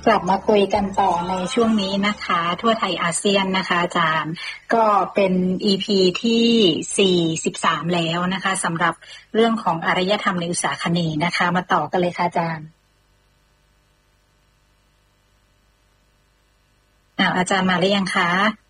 กลับมาคุยกันต่อในช่วงนี้นะคะทั่วไทยอาเซียนนะคะอาจารย์ก็เป็น EP ที่43แล้วนะคะสำหรับเรื่องของอารยธรรมในอุตสาคเนย์นะคะมาต่อกันเลยค่ะอาจารย์อาจารย์มาหรือยังคะ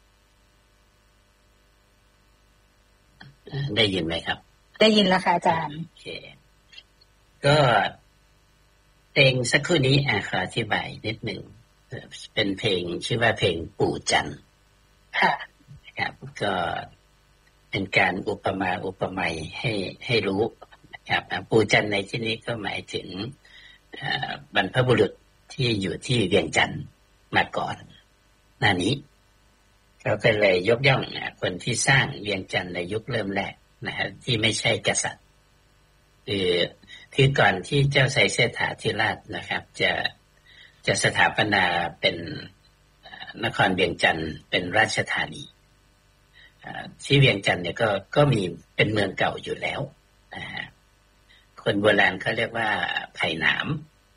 ได้ยินไหมครับได้ยินแล้วค่ะอาจารย์โอเคก็เพลงสักครู่นี้ขออธิบายนิดหนึ่งเป็นเพลงชื่อว่าเพลงปู่จันทร์ค่ะครับก็เป็นการอุปมาอุปไมยให้รู้นะครับปู่จันทร์ในที่นี้ก็หมายถึงบรรพบุรุษที่อยู่ที่เวียงจันทร์มาก่อนหน้านี้เขาก็เลยยกย่องคนที่สร้างเวียงจันทร์ในยุคเริ่มแรกนะฮะที่ไม่ใช่กษัตริย์คือก่อนที่เจ้าไสเสถาธิราชนะครับจะสถาปนาเป็นนครเวียงจันทร์เป็นราชธานีที่เวียงจันทร์เนี่ยก็มีเป็นเมืองเก่าอยู่แล้วคนโบราณเขาเรียกว่าไผ่หนาม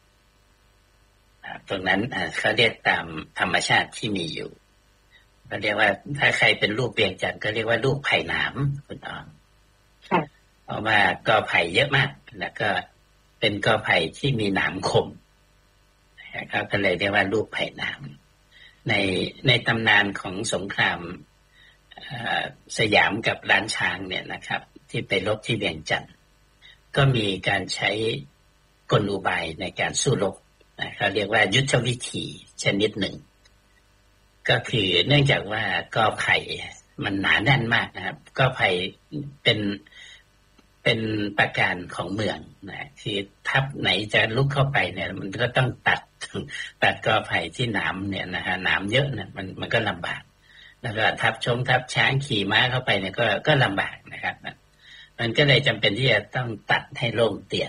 ตรงนั้นเขาเรียกตามธรรมชาติที่มีอยู่เขาเรียกว่าถ้าใครเป็นรูปเวียงจันทร์ก็เรียกว่ารูปไผ่หนามคุณอ้อมเพราะว่ากอไผ่เยอะมากแล้วก็เป็นกอไผ่ที่มีหนามคมเขาก็เลยเรียกว่ารูปไผ่หนามในตำนานของสงครามสยามกับล้านช้างเนี่ยนะครับที่ไปรบที่เวียงจันทร์ก็มีการใช้กลอุบายในการสู้รบเขาเรียกว่ายุทธวิธีชนิดหนึ่งก็คือเนื่องจากว่ากอไผ่มันหนาแน่นมากนะครับกอไผ่เป็นประการของเมืองนะคือทัพไหนจะลุกเข้าไปเนี่ยมันก็ต้องตัดกอไผ่ที่หนามเนี่ยนะฮะหนามเยอะเนี่ยมันก็ลำบากแล้วก็ทัพช้างขี่ม้าเข้าไปเนี่ยก็ลำบากนะครับมันก็เลยจำเป็นที่จะต้องตัดให้โล่งเตียน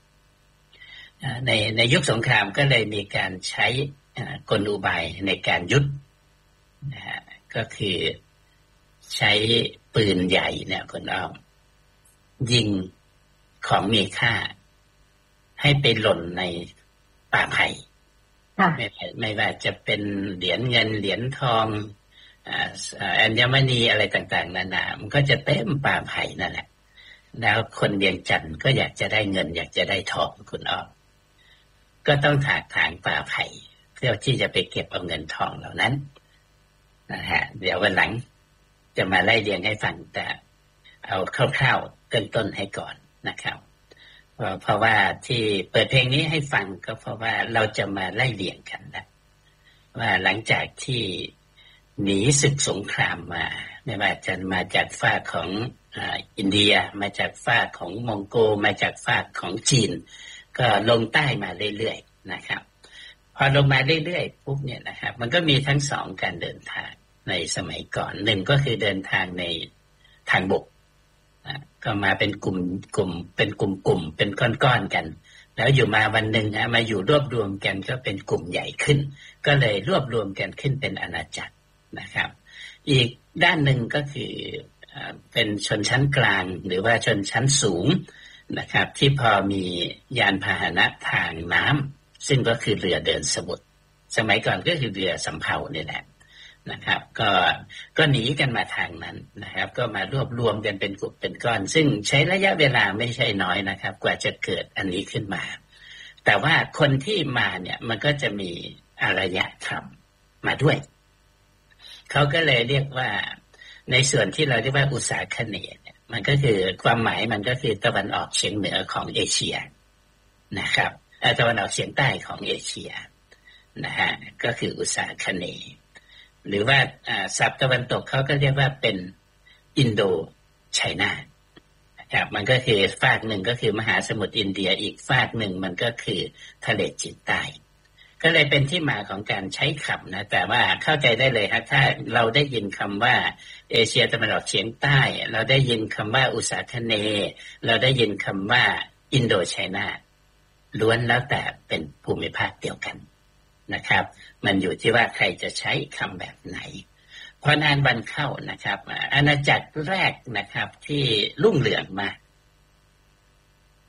ในยุคสงครามก็เลยมีการใช้กลอุบายในการยุทธนะฮะก็คือใช้ปืนใหญ่เนี่ยคุณอ้อมยิงของมีค่าให้ไปหล่นในป่าไผ่ไม่ว่าจะเป็นเหรียญเงินเหรียญทองอัญมณีอะไรต่างๆนานามันก็จะเต็มป่าไผ่นั่นแหละแล้วคนเวียงจันทร์ก็อยากจะได้เงินอยากจะได้ทองคุณอ้อมก็ต้องถากถางป่าไผ่เพื่อที่จะไปเก็บเอาเงินทองเหล่านั้นนะฮะเดี๋ยววันหลังจะมาไล่เรียงให้ฟังแต่เอาคร่าวๆต้นให้ก่อนนะครับเพราะว่าที่เปิดเพลงนี้ให้ฟังก็เพราะว่าเราจะมาไล่เรียงกันนะว่าหลังจากที่หนีศึกสงครามมาไม่ว่าจะมาจากฝากของอินเดียมาจากฝากของมองโกมาจากฝากของจีนก็ลงใต้มาเรื่อยๆนะครับพอลงมาเรื่อยๆปุ๊บเนี่ยนะครับมันก็มีทั้งสองการเดินทางในสมัยก่อนหนึ่งก็คือเดินทางในทางบกก็มาเป็นกลุ่มเป็นกลุ่มเป็นก้อนๆกันแล้วอยู่มาวันหนึ่งมาอยู่รวบรวมกันก็เป็นกลุ่มใหญ่ขึ้นก็เลยรวบรวมกันขึ้นเป็นอาณาจักรนะครับอีกด้านหนึ่งก็คือเป็นชนชั้นกลางหรือว่าชนชั้นสูงนะครับที่พอมียานพาหนะทางน้ำซึ่งก็คือเรือเดินสมุทรสมัยก่อนก็คือเรือสำเภาเนี่ยแหละนะครับก็หนีกันมาทางนั้นนะครับก็มารวบรวมกันเป็นกลุ่มเป็นก้อนซึ่งใช้ระยะเวลาไม่ใช่น้อยนะครับกว่าจะเกิดอันนี้ขึ้นมาแต่ว่าคนที่มาเนี่ยมันก็จะมีอารยธรรมมาด้วยเขาก็เลยเรียกว่าในส่วนที่เราเรียกว่าอุษาคเนย์เนี่ยมันก็คือความหมายมันก็คือตะวันออกเฉียงเหนือของเอเชียนะครับตะวันออกเฉียงใต้ของเอเชียนะฮะก็คืออุษาคเนย์หรือว่าศัพท์ตะวันตกเขาก็เรียกว่าเป็นอินโดไชน่าครับมันก็คือฝากหนึ่งก็คือมหาสมุทรอินเดียอีกฝากหนึ่งมันก็คือทะเลจีนใต้ก็เลยเป็นที่มาของการใช้คำนะแต่ว่าเข้าใจได้เลยครับถ้าเราได้ยินคำว่าเอเชียตะวันออกเฉียงใต้เราได้ยินคำว่าอุษาคเนย์เราได้ยินคำว่าอินโดไชน่าล้วนแล้วแต่เป็นภูมิภาคเดียวกันนะครับมันอยู่ที่ว่าใครจะใช้คำแบบไหนพอนานวันเข้านะครับอาณาจักรแรกนะครับที่รุ่งเรืองมาก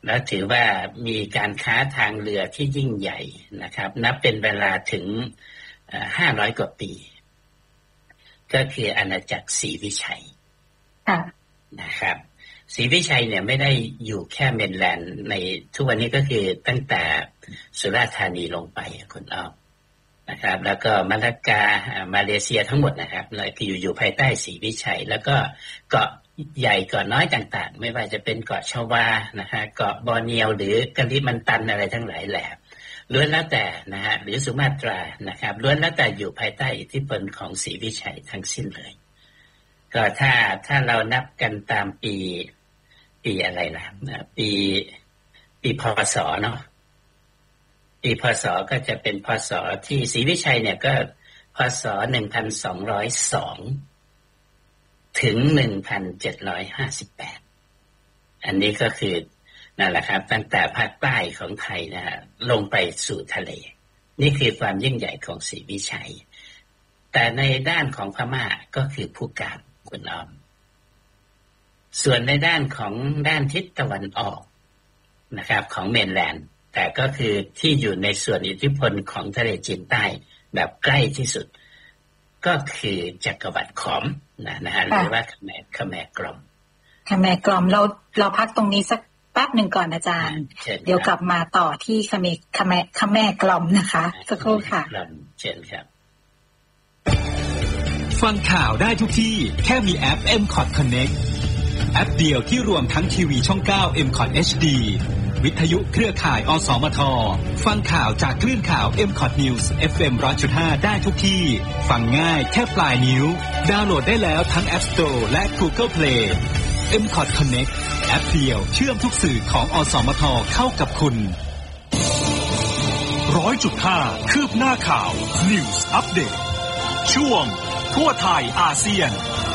แล้วถือว่ามีการค้าทางเรือที่ยิ่งใหญ่นะครับนับเป็นเวลาถึง500 กว่าปีก็คืออาณาจักรศรีวิชัยนะครับศรีวิชัยเนี่ยไม่ได้อยู่แค่เมนแลนด์ในทุกวันนี้ก็คือตั้งแต่สุราษฎร์ธานีลงไปคุณอ้อมนะครับแล้วก็มาลากามาเลเซียทั้งหมดนะครับเลยคืออยู่ภายใต้ศรีวิชัยแล้วก็เกาะใหญ่เกาะน้อยต่างๆไม่ว่าจะเป็นเกาะชวานะฮะเกาะบอร์เนียวหรือกะลิมันตันอะไรทั้งหลายแหละล้วนแล้วแต่นะฮะหรือสุมาตรานะครับล้วนแล้วแต่อยู่ภายใต้อิทธิพลของศรีวิชัยทั้งสิ้นเลยก็ถ้าเรานับกันตามปีอะไรล่ะปีพ.ศ.เนาะปีพ.ศ.ก็จะเป็นพ.ศ.ที่ศรีวิชัยเนี่ยก็พ.ศ. 1202ถึง1758อันนี้ก็คือนั่นแหละครับตั้งแต่ภาคใต้ของไทยนะฮะลงไปสู่ทะเลนี่คือความยิ่งใหญ่ของศรีวิชัยแต่ในด้านของพม่าก็คือผู้การคุณอ้อมส่วนในด้านทิศตะวันออกนะครับของเมนแลนด์แต่ก็คือที่อยู่ในส่วนอิทธิพลของทะเลจีนใต้แบบใกล้ที่สุดก็คือจักรวรรดิขอมนะฮะหรือว่าขแมกล่อมเราพักตรงนี้สักแป๊บหนึ่งก่อนอาจารย์เดี๋ยวกลับมาต่อที่ขแมกล่อมนะคะสักครู่ค่ะเชิญครับฟังข่าวได้ทุกที่แค่มีแอป MCOT Connect แอปเดียวที่รวมทั้งทีวีช่อง 9 MCOT HD วิทยุเครือข่ายอสมทฟังข่าวจากคลื่นข่าว MCOT News FM 100.5 ได้ทุกที่ฟังง่ายแค่ปลายนิ้วดาวน์โหลดได้แล้วทั้ง App Store และ Google Play MCOT Connect แอปเดียวเชื่อมทุกสื่อของอสมทเข้ากับคุณ 100.5 คืบหน้าข่าว News Update ช่วงทั่วไทยอาเซียน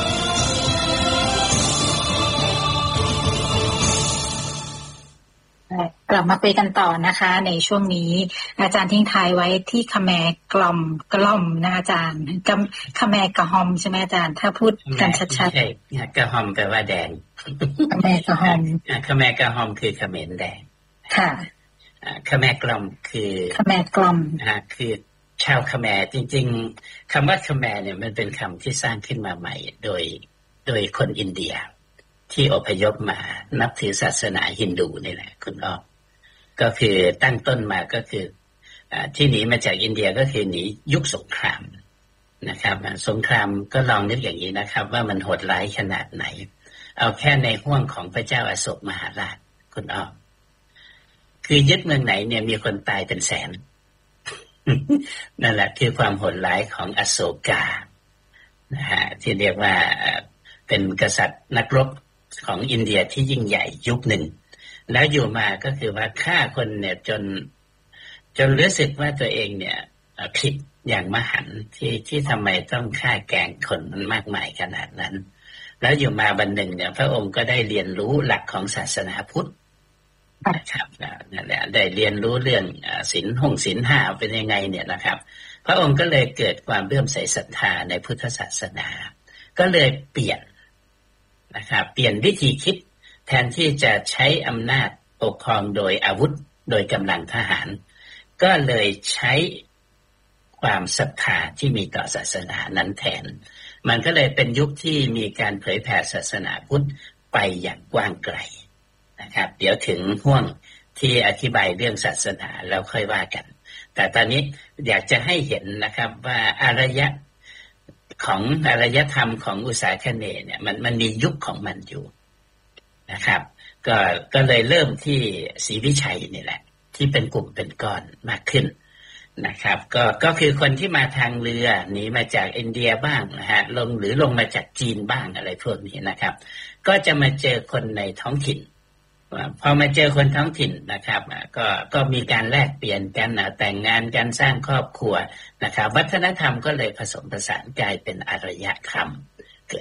กลับมาคุยกันต่อนะคะในช่วงนี้อาจารย์ทิ้งท้ายไว้ที่ขแมกล่อมนะอาจารย์ขแมกะฮอมใช่ไหมอาจารย์ถ้าพูดกันชัดๆใช่กะฮอมแปลว่าแดงขแมกะฮอมขแมกะฮอมคือเขมรแดงค่ะขแมกล่อมคือขแมกล่อมคือชาวขแมรจริงๆคำว่าขแมรเนี่ยมันเป็นคำที่สร้างขึ้นมาใหม่โดยคนอินเดียที่อพยพมานับถือศาสนาฮินดูนี่แหละคุณอ้อก็คือตั้งต้นมาก็คือที่หนีมาจากอินเดียก็คือหนียุคสงครามนะครับสงครามก็ลองนึกอย่างนี้นะครับว่ามันโหดร้ายขนาดไหนเอาแค่ในห้วงของพระเจ้าอโศกมหาราชคุณอ้อคือยึดเมืองไหนเนี่ยมีคนตายเป็นแสน นั่นแหละคือความโหดร้ายของอโศกานะฮะที่เรียกว่าเป็นกษัตริย์นักรบของอินเดียที่ยิ่งใหญ่ยุคหนึ่งแล้วอยู่มาก็คือว่าฆ่าคนเนี่ยจนรู้สึกว่าตัวเองเนี่ยผิดอย่างมหันต์ที่ทำไมต้องฆ่าแกล้งคนมันมากมายขนาดนั้นแล้วอยู่มาวันหนึ่งเนี่ยพระองค์ก็ได้เรียนรู้หลักของศาสนาพุทธนะครับนั่นแหละได้เรียนรู้เรื่องศีลห้าเป็นยังไงเนี่ยนะครับพระองค์ก็เลยเกิดความเลื่อมใสศรัทธาในพุทธศาสนาก็เลยเปลี่ยนนะครับเปลี่ยนวิธีคิดแทนที่จะใช้อำนาจปกครองโดยอาวุธโดยกำลังทหารก็เลยใช้ความศรัทธาที่มีต่อศาสนานั้นแทนมันก็เลยเป็นยุคที่มีการเผยแผ่ศาสนาพุทธไปอย่างกว้างไกลนะครับเดี๋ยวถึงห่วงที่อธิบายเรื่องศาสนาแล้วค่อยว่ากันแต่ตอนนี้อยากจะให้เห็นนะครับว่าอารยธรรมของอุษาคเนย์เนี่ยมันมียุคของมันอยู่นะครับก็เลยเริ่มที่ศรีวิชัยนี่แหละที่เป็นกลุ่มเป็นก้อนมากขึ้นนะครับก็คือคนที่มาทางเรือหนีมาจากอินเดียบ้างนะฮะลงมาจากจีนบ้างอะไรพวกนี้นะครับก็จะมาเจอคนในท้องถิ่นพอมาเจอคนท้องถิ่นนะครับก็มีการแลกเปลี่ยนกันแต่งงานกันสร้างครอบครัวนะครับวัฒนธรรมก็เลยผสมผสานกลายเป็นอารยธรรม